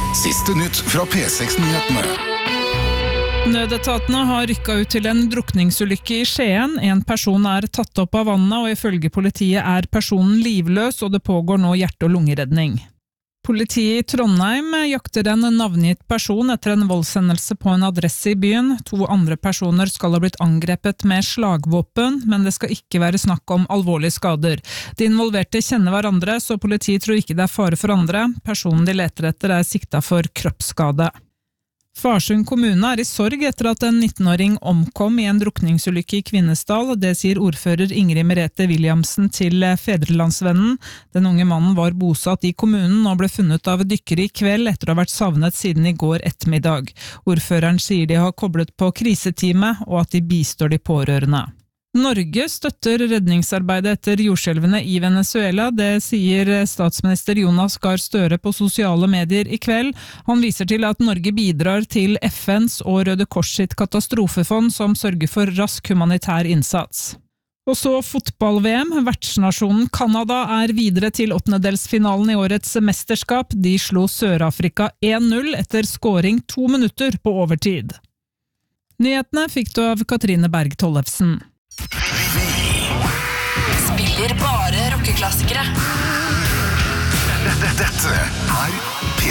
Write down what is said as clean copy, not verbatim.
Siste nytt fra P6-nyhetene. Nødetatene har rykket ut til en drukningsulykke i Skien. En person tatt opp av vannet, og ifølge politiet personen livløs, og det pågår nå hjerte- og lungeredning. Politiet i Trondheim jakter en navngitt person etter en voldshendelse på en adresse i byen. 2 andre personer skal ha blitt angrepet med slagvåpen, men det skal ikke være snakk om alvorlige skader. De involverte kjenner hverandre, så politiet tror ikke det fare for andre. Personen de leter etter siktet for kroppsskade. Farsund kommune i sorg etter at en 19-åring omkom i en drukningsulykke i Kvinesdal. Det sier ordfører Ingrid Merete Williamsen til Fedrelandsvennen. Den unge mannen var bosatt i kommunen og ble funnet av dykkere i kveld etter å ha vært savnet siden i går ettermiddag. Ordføreren sier de har koblet på kriseteamet og at de bistår de pårørende. Norge støtter redningsarbeidet etter jordskjelvene i Venezuela. Det sier statsminister Jonas Gahr Støre på sosiale medier i kveld. Han viser til at Norge bidrar til FNs og Røde Kors sitt katastrofefond som sørger for rask humanitær innsats. Og så fotball-VM. Vertsnasjonen Canada videre til åttendedelsfinalen i årets mesterskap. De slo Sør-Afrika 1-0 etter scoring 2 minutter på overtid. Nyhetene fikk du av Katrine Berg Tollefsen. Spiller bare rockeklassikere. Dette